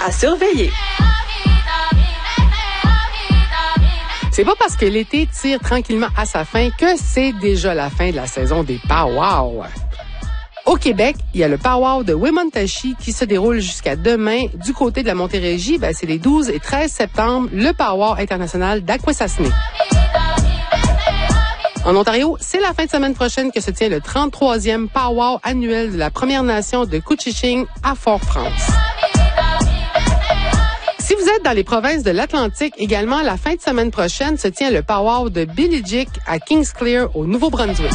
à surveiller. C'est pas parce que l'été tire tranquillement à sa fin que c'est déjà la fin de la saison des Pow-Wow. Au Québec, il y a le Pow-Wow de Wemotaci qui se déroule jusqu'à demain. Du côté de la Montérégie, c'est les 12 et 13 septembre, le Pow-Wow international d'Akwesasne. En Ontario, c'est la fin de semaine prochaine que se tient le 33e Pow-Wow annuel de la Première Nation de Couchiching à Fort-France. Si vous êtes dans les provinces de l'Atlantique, également, la fin de semaine prochaine se tient le Pow-Wow de Billigick à Kingsclear, au Nouveau-Brunswick.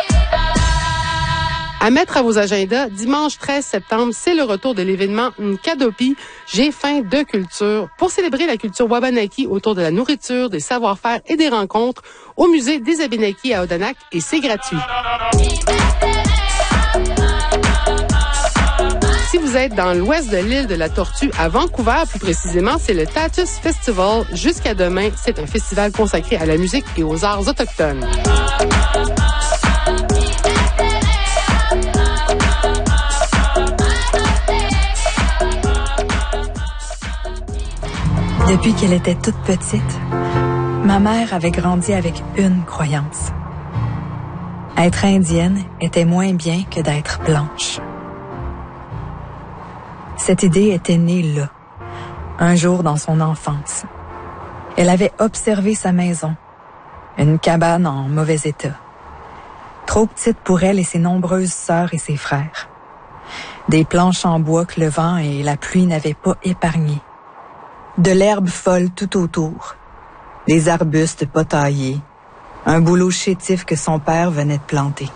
À mettre à vos agendas, dimanche 13 septembre, c'est le retour de l'événement Nkadopi, J'ai faim de culture, pour célébrer la culture Wabanaki autour de la nourriture, des savoir-faire et des rencontres au musée des Abénakis à Odanak, et c'est gratuit. Si vous êtes dans l'ouest de l'île de la Tortue, à Vancouver plus précisément, c'est le Tatus Festival. Jusqu'à demain, c'est un festival consacré à la musique et aux arts autochtones. Depuis qu'elle était toute petite, ma mère avait grandi avec une croyance. Être indienne était moins bien que d'être blanche. Cette idée était née là, un jour dans son enfance. Elle avait observé sa maison, une cabane en mauvais état, trop petite pour elle et ses nombreuses sœurs et ses frères. Des planches en bois que le vent et la pluie n'avaient pas épargnées. De l'herbe folle tout autour, des arbustes pas taillés, un bouleau chétif que son père venait de planter.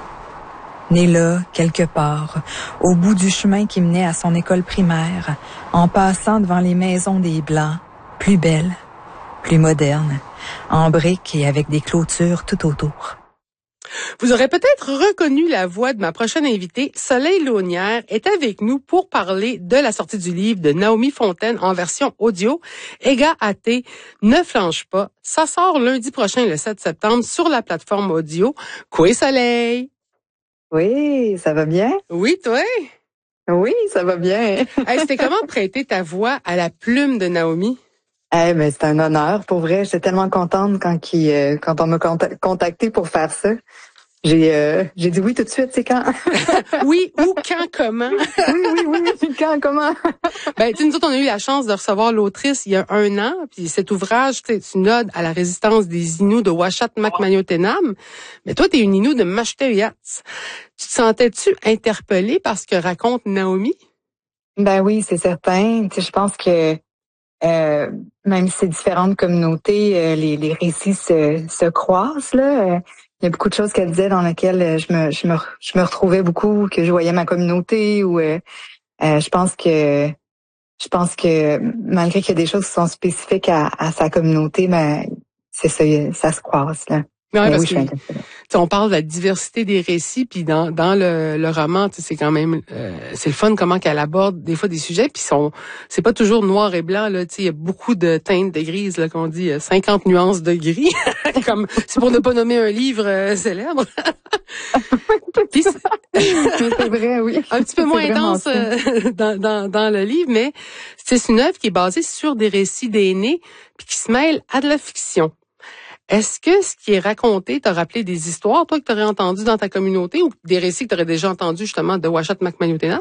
Né là, quelque part, au bout du chemin qui menait à son école primaire, en passant devant les maisons des Blancs, plus belles, plus modernes, en briques et avec des clôtures tout autour. Vous aurez peut-être reconnu la voix de ma prochaine invitée. Soleil Launière est avec nous pour parler de la sortie du livre de Naomi Fontaine en version audio. Ega Até, ne flanche pas. Ça sort lundi prochain, le 7 septembre, sur la plateforme audio. Quoi, Soleil? Oui, ça va bien? Oui, toi? Oui, ça va bien. Hey, c'était comment prêter ta voix à la plume de Naomi? Mais c'est un honneur. Pour vrai, j'étais tellement contente quand on m'a contacté pour faire ça. J'ai dit oui tout de suite, c'est quand? Oui, ou quand, comment? oui, quand, comment? Nous autres, on a eu la chance de recevoir l'autrice il y a 1 an, puis cet ouvrage, c'est une ode à la résistance des Inuits de Uashat Makmaniotenam. Mais toi, t'es une Inuit de Mashteuiatsi. Tu te sentais-tu interpellée par ce que raconte Naomi? Ben oui, c'est certain. Tu sais, je pense que même si c'est différentes communautés, les récits se croisent là. Il y a beaucoup de choses qu'elle disait dans lesquelles je me retrouvais beaucoup, que je voyais ma communauté ou je pense que malgré qu'il y a des choses qui sont spécifiques à sa communauté, c'est ça, ça se croise là. Ouais, parce oui, que on parle de la diversité des récits, puis dans le roman, c'est quand même c'est le fun comment qu'elle aborde des fois des sujets, puis c'est pas toujours noir et blanc là, il y a beaucoup de teintes de grises là qu'on dit 50 nuances de gris, comme c'est pour ne pas nommer un livre célèbre. Puis, c'est vrai, oui. Un petit peu moins intense dans le livre, mais c'est une œuvre qui est basée sur des récits d'aînés puis qui se mêle à de la fiction. Est-ce que ce qui est raconté t'a rappelé des histoires, toi, que tu aurais entendues dans ta communauté ou des récits que tu aurais déjà entendus, justement, de Uashat Makmaniotenam?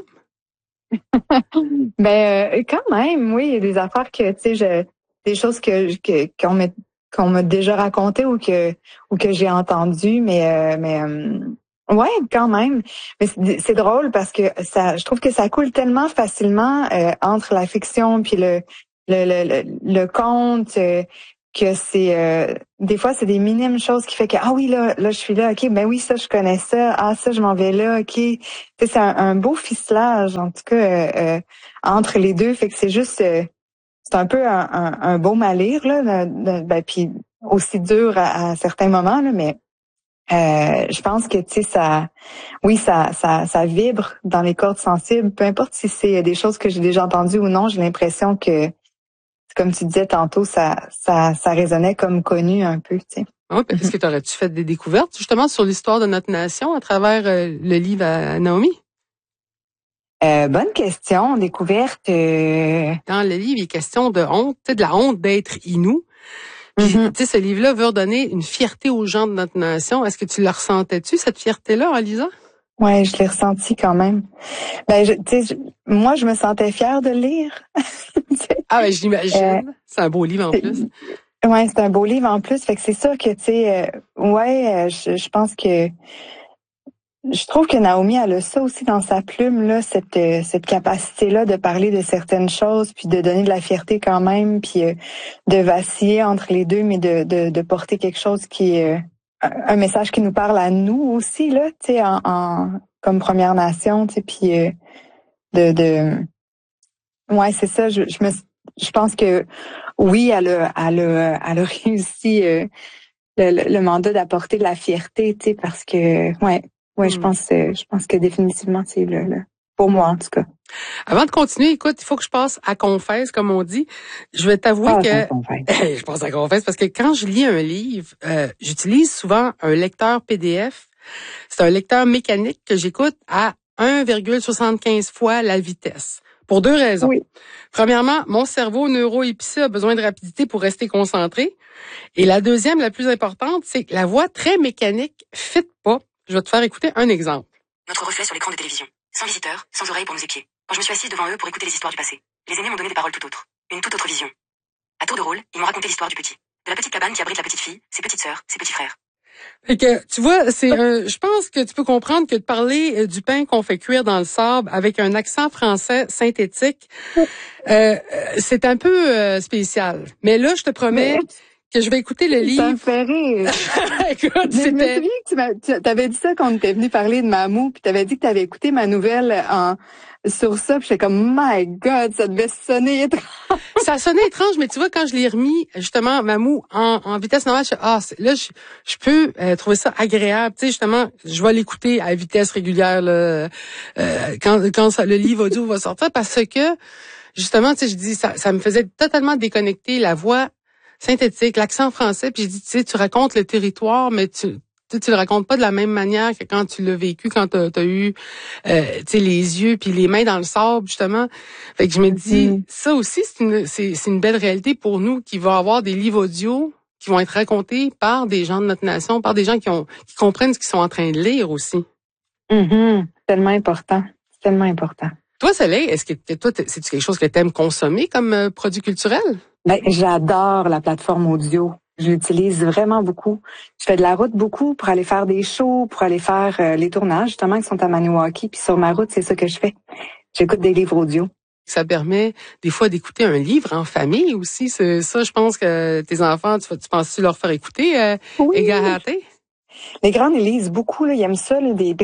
Quand même, oui, il y a des affaires que, tu sais, des choses qu'on m'a déjà racontées ou que j'ai entendues, ouais, quand même. Mais c'est drôle parce que je trouve que ça coule tellement facilement entre la fiction puis le conte. Que c'est des fois c'est des minimes choses qui fait que oui là je suis là, ok, ben oui, ça je connais ça, ça je m'en vais là, ok. Tu sais, c'est un beau ficelage en tout cas entre les deux, fait que c'est juste c'est un peu un beau malire là, puis aussi dur à certains moments là, mais je pense que tu sais ça vibre dans les cordes sensibles, peu importe si c'est des choses que j'ai déjà entendues ou non. J'ai l'impression que, comme tu disais tantôt, ça résonnait comme connu un peu, tu sais. Oui, parce que t'aurais-tu fait des découvertes justement sur l'histoire de notre nation à travers le livre à Naomi? Bonne question. Découverte. Dans le livre, il est question de honte, de la honte d'être Innu. Puis, ce livre-là veut redonner une fierté aux gens de notre nation. Est-ce que tu la ressentais-tu, cette fierté-là, en lisant? Ouais, je l'ai ressenti quand même. Moi, je me sentais fière de le lire. Ah, ben, j'imagine. C'est un beau livre en plus. Ouais, c'est un beau livre en plus. Fait que c'est sûr que, je pense que je trouve que Naomi, elle a ça aussi dans sa plume, là, cette capacité-là de parler de certaines choses, puis de donner de la fierté quand même, puis de vaciller entre les deux, mais de porter quelque chose qui est un message qui nous parle à nous aussi, là, tu sais, comme Première Nation, tu sais, puis ouais, c'est ça. Je pense que oui, elle a réussi le mandat d'apporter de la fierté, tu sais, parce que ouais, je pense que définitivement c'est le pour moi en tout cas. Avant de continuer, écoute, il faut que je passe à confesse, comme on dit. Je vais t'avouer que je passe à confesse parce que quand je lis un livre, j'utilise souvent un lecteur PDF. C'est un lecteur mécanique que j'écoute à 1,75 fois la vitesse. Pour 2 raisons. Oui. Premièrement, mon cerveau neuroépicé a besoin de rapidité pour rester concentré. Et la deuxième, la plus importante, c'est que la voix très mécanique fit pas. Je vais te faire écouter un exemple. Notre reflet sur l'écran de télévision. Sans visiteurs, sans oreilles pour nous épier. Quand je me suis assise devant eux pour écouter les histoires du passé, les aînés m'ont donné des paroles tout autres. Une toute autre vision. À tour de rôle, ils m'ont raconté l'histoire du petit. De la petite cabane qui abrite la petite fille, ses petites sœurs, ses petits frères. Fait que, tu vois, je pense que tu peux comprendre que de parler du pain qu'on fait cuire dans le sable avec un accent français synthétique, c'est un peu spécial. Mais là, je te promets que je vais écouter le livre. Ça me fait rire. Écoute, je me souviens que tu avais dit ça quand on était venu parler de Mamou, puis tu avais dit que tu avais écouté ma nouvelle sur ça, puis j'étais comme my God, ça devait sonner étrange. Ça sonnait étrange, mais tu vois, quand je l'ai remis, justement, Mamou, en vitesse normale, je peux trouver ça agréable. Tu sais, justement, je vais l'écouter à vitesse régulière là, quand le livre audio va sortir, parce que, justement, tu sais, je dis, ça me faisait totalement déconnecter la voix synthétique, l'accent français, puis j'ai dit, tu sais, tu racontes le territoire, mais tu le racontes pas de la même manière que quand tu l'as vécu, quand t'as eu, tu sais, les yeux puis les mains dans le sable, justement. Fait que je me dis, ça aussi, c'est une belle réalité pour nous qui va avoir des livres audio qui vont être racontés par des gens de notre nation, par des gens qui comprennent ce qu'ils sont en train de lire aussi. Tellement important. Tellement important. Toi, Soleil, est-ce que toi, c'est-tu quelque chose que tu aimes consommer comme produit culturel? Ben, j'adore la plateforme audio. Je l'utilise vraiment beaucoup. Je fais de la route beaucoup pour aller faire des shows, pour aller faire les tournages, justement, qui sont à Maniwaki. Puis sur ma route, c'est ça que je fais. J'écoute des livres audio. Ça permet des fois d'écouter un livre en famille aussi. C'est ça, je pense que tes enfants, tu penses-tu leur faire écouter Oui. Egahate? Les grands, ils lisent beaucoup, là. Ils aiment ça, là, des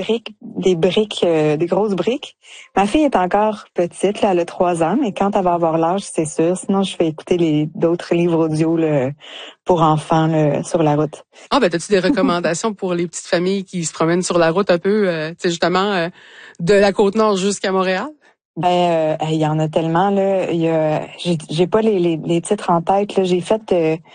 grosses briques. Ma fille est encore petite, là, elle a 3 ans, mais quand elle va avoir l'âge, c'est sûr. Sinon, je fais écouter d'autres livres audio, là, pour enfants, là, sur la route. Ah, ben, t'as-tu des recommandations pour les petites familles qui se promènent sur la route un peu, tu sais, justement, de la Côte-Nord jusqu'à Montréal? Ben, il y en a tellement, là. J'ai pas les titres en tête, là. J'ai fait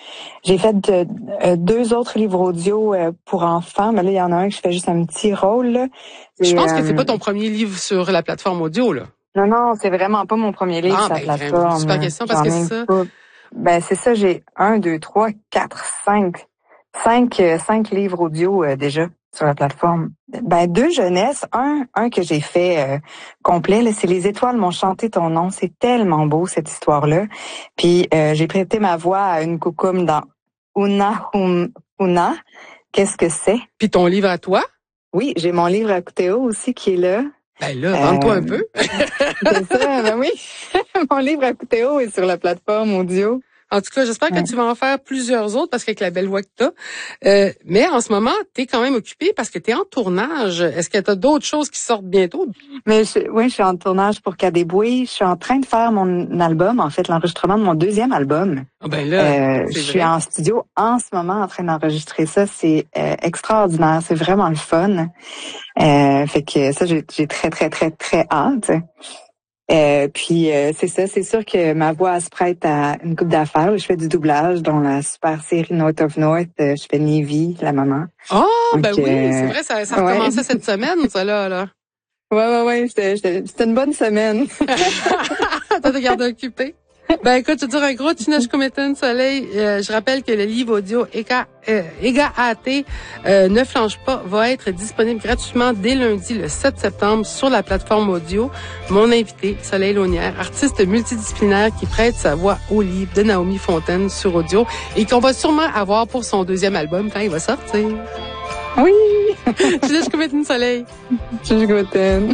2 autres livres audio pour enfants, mais là, il y en a un que je fais juste un petit rôle, là. Je pense que c'est pas ton premier livre sur la plateforme audio, là. Non, c'est vraiment pas mon premier livre sur la plateforme. Super question, parce que c'est ça. Ben, c'est ça, j'ai 1, 2, 3, 4, 5 livres audio déjà sur la plateforme. Ben, 2 jeunesse, un que j'ai fait complet, là, c'est Les étoiles m'ont chanté ton nom. C'est tellement beau, cette histoire-là. Puis j'ai prêté ma voix à une coucoum dans Una. Qu'est-ce que c'est? Puis ton livre à toi? Oui, j'ai mon livre à Coutéo aussi qui est là. Ben là, vends-toi un peu. C'est ça, ben oui. Mon livre à Coutéo est sur la plateforme audio. En tout cas, j'espère que tu vas en faire plusieurs autres parce qu'avec la belle voix que t'as. Mais en ce moment, t'es quand même occupée parce que t'es en tournage. Est-ce que t'as d'autres choses qui sortent bientôt? Mais je suis en tournage pour Cadéboué. Je suis en train de faire mon album, en fait, l'enregistrement de mon 2e album. Ah ben là, je suis en studio en ce moment en train d'enregistrer ça. C'est extraordinaire. C'est vraiment le fun. Fait que ça, j'ai très, très, très, très hâte. Puis c'est ça, c'est sûr que ma voix se prête à une couple d'affaires. Je fais du doublage dans la super série North of North. Je fais Navy, la maman. Ah, ben oui, c'est vrai, ça recommençait cette semaine, ça là. Ouais. C'était une bonne semaine. T'as te garder occupé. Ben écoute, je te dire un gros Tinoche Cométon Soleil. Je rappelle que le livre audio Ega AT ne flanche pas va être disponible gratuitement dès lundi le 7 septembre sur la plateforme audio. Mon invité, Soleil Launière, artiste multidisciplinaire qui prête sa voix au livre de Naomi Fontaine sur audio et qu'on va sûrement avoir pour son deuxième album quand il va sortir. Oui! Tinoche Cométon Soleil. Tinoche Cométon.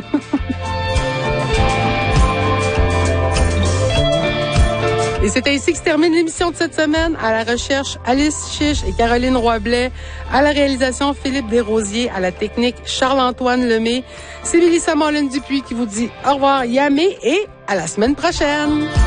Et c'est ainsi que se termine l'émission de cette semaine. À la recherche, Alice Chiche et Caroline Roy-Blais. À la réalisation, Philippe Desrosiers. À la technique, Charles-Antoine Lemay. C'est Mélissa Mollin-Dupuis qui vous dit au revoir, Yamé, et à la semaine prochaine.